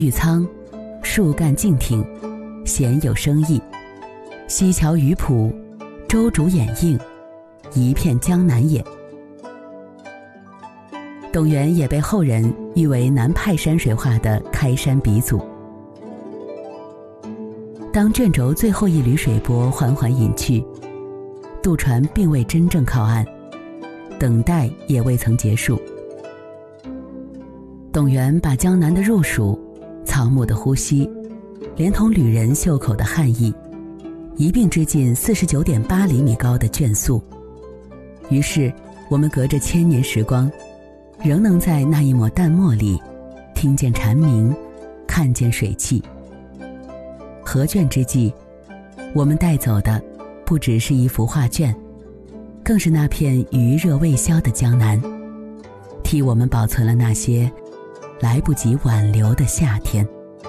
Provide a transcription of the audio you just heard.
玉苍，树干静挺，闲有生意。西樵渔浦，舟渫掩映，一片江南也。董源也被后人誉为南派山水画的开山鼻祖。当卷轴最后一缕水波缓缓隐去，渡船并未真正靠岸，等待也未曾结束。董源把江南的入蜀、草木的呼吸，连同旅人袖口的汗意，一并织进49.8厘米高的卷塑。于是我们隔着千年时光，仍能在那一抹淡墨里听见蝉鸣，看见水汽。合卷之际，我们带走的不只是一幅画卷，更是那片余热未消的江南，替我们保存了那些来不及挽留的夏天。